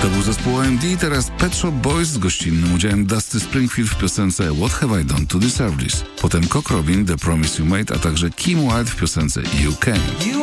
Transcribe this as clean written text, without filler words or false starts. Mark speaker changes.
Speaker 1: To był zespół OMD, teraz Pet Shop Boys z gościnnym udziałem Dusty Springfield w piosence What Have I Done to Deserve This. Potem Cock Robin, The Promise You Made, a także Kim Wilde w piosence You Can.